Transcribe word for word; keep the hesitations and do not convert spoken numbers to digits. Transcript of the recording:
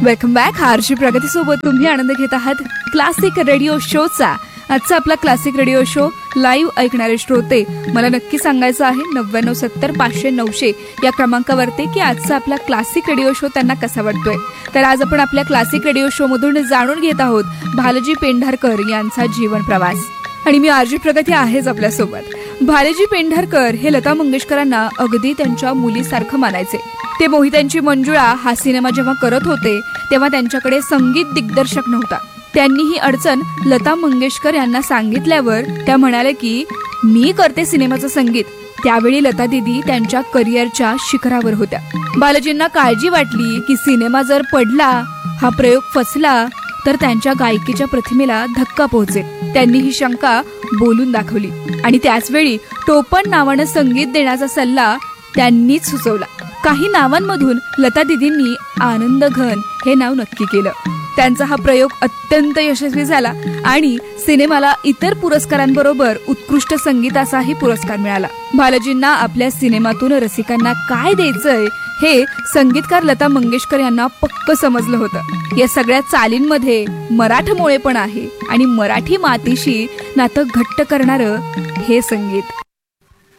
Welcome back. RG प्रगती सोबत तुम्ही आनंद घेत आहात क्लासिक रेडिओ शोचा. आजचा आपला क्लासिक रेडिओ शो लाईव्ह ऐकणारे श्रोते, मला नक्की सांगायचं आहे नव्याण्णव सत्तर पाचशे नऊशे या क्रमांकावरती की आजचा आपला क्लासिक रेडिओ शो त्यांना कसा वाटतोय. तर आज आपण आपल्या क्लासिक रेडिओ शो मधून जाणून घेत आहोत भालजी पेंढारकर यांचा जीवन प्रवास. आणि मी आरजी प्रगती आहेच आपल्यासोबत. भालजी पेंढारकर हे लता मंगेशकरांना अगदी त्यांच्या मुलीसारखं मानायचे. ते मोहित्यांची मंजुळा हा सिनेमा जेव्हा करत होते तेव्हा त्यांच्याकडे संगीत दिग्दर्शक नव्हता. त्यांनी ही अडचण लता मंगेशकर यांना सांगितल्यावर त्या म्हणाल्या की मी करते सिनेमाचं संगीत. त्यावेळी लता दीदी त्यांच्या करिअरच्या शिखरावर होत्या. बालाजींना काळजी वाटली की सिनेमा जर पडला, हा प्रयोग फसला तर त्यांच्या गायकीच्या प्रतिमेला धक्का पोहोचेल. त्यांनी ही शंका बोलून दाखवली आणि त्याचवेळी टोपण नावानं संगीत देण्याचा सल्ला त्यांनीच सुचवला. काही नावांमधून लता दीदींनी आनंद घन हे नाव नक्की केलं. त्यांचा हा प्रयोग अत्यंत यशस्वी झाला आणि सिनेमाला इतर पुरस्कारांबरोबर उत्कृष्ट संगीताचाही पुरस्कार मिळाला. बालाजींना आपल्या सिनेमातून रसिकांना काय द्यायचंय हे संगीतकार लता मंगेशकर यांना पक्क समजलं होतं. या सगळ्या चालींमध्ये मराठमोळे पण आहे आणि मराठी मातीशी नातं घट्ट करणारं हे संगीत.